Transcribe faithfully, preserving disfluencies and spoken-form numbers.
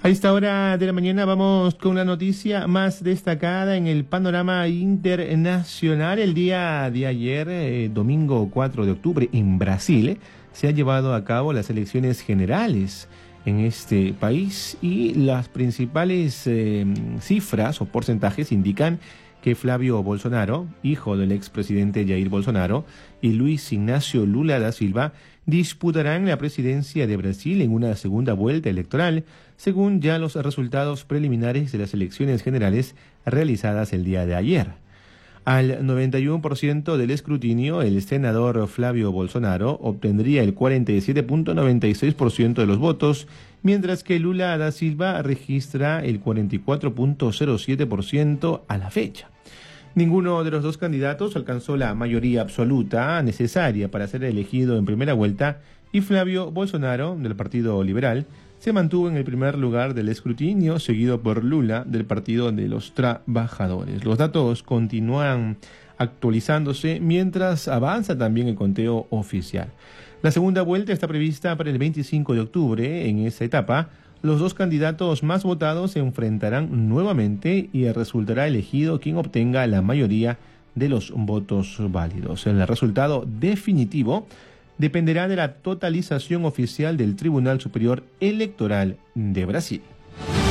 A esta hora de la mañana vamos con la noticia más destacada en el panorama internacional. El día de ayer, eh, domingo cuatro de octubre, en Brasil, eh, se han llevado a cabo las elecciones generales en este país y las principales eh, cifras o porcentajes indican que Flavio Bolsonaro, hijo del expresidente Jair Bolsonaro, y Luis Ignacio Lula da Silva disputarán la presidencia de Brasil en una segunda vuelta electoral, según ya los resultados preliminares de las elecciones generales realizadas el día de ayer. Al noventa y uno por ciento del escrutinio, el senador Flavio Bolsonaro obtendría el cuarenta y siete punto noventa y seis por ciento de los votos, mientras que Lula da Silva registra el cuarenta y cuatro punto cero siete por ciento a la fecha. Ninguno de los dos candidatos alcanzó la mayoría absoluta necesaria para ser elegido en primera vuelta y Flavio Bolsonaro, del Partido Liberal, se mantuvo en el primer lugar del escrutinio, seguido por Lula, del Partido de los Trabajadores. Los datos continúan actualizándose mientras avanza también el conteo oficial. La segunda vuelta está prevista para el veinticinco de octubre. En esa etapa, los dos candidatos más votados se enfrentarán nuevamente y resultará elegido quien obtenga la mayoría de los votos válidos. El resultado definitivo dependerá de la totalización oficial del Tribunal Superior Electoral de Brasil.